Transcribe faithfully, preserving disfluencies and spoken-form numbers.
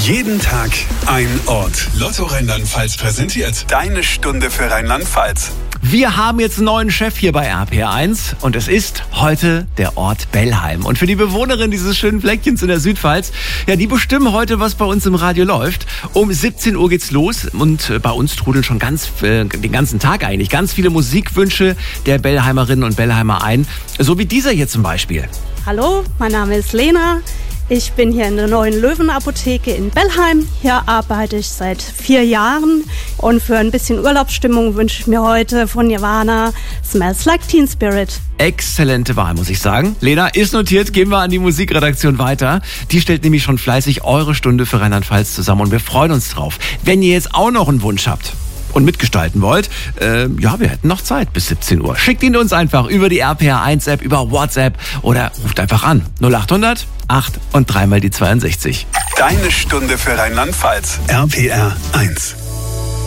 Jeden Tag ein Ort. Lotto Rheinland-Pfalz präsentiert deine Stunde für Rheinland-Pfalz. Wir haben jetzt einen neuen Chef hier bei R P R eins und es ist heute der Ort Bellheim. Und für die Bewohnerin dieses schönen Fleckchens in der Südpfalz, ja, die bestimmen heute, was bei uns im Radio läuft. Um siebzehn Uhr geht's los und bei uns trudeln schon ganz äh, den ganzen Tag eigentlich ganz viele Musikwünsche der Bellheimerinnen und Bellheimer ein. So wie dieser hier zum Beispiel. Hallo, mein Name ist Lena. Ich bin hier in der neuen Löwenapotheke in Bellheim. Hier arbeite ich seit vier Jahren. Und für ein bisschen Urlaubsstimmung wünsche ich mir heute von Nirvana Smells Like Teen Spirit. Exzellente Wahl, muss ich sagen. Lena, ist notiert, gehen wir an die Musikredaktion weiter. Die stellt nämlich schon fleißig eure Stunde für Rheinland-Pfalz zusammen und wir freuen uns drauf. Wenn ihr jetzt auch noch einen Wunsch habt und mitgestalten wollt, äh, ja, wir hätten noch Zeit bis siebzehn Uhr. Schickt ihn uns einfach über die R P R eins App, über WhatsApp oder ruft einfach an. null acht hundert acht und dreimal die zweiundsechzig. Deine Stunde für Rheinland-Pfalz. R P R eins.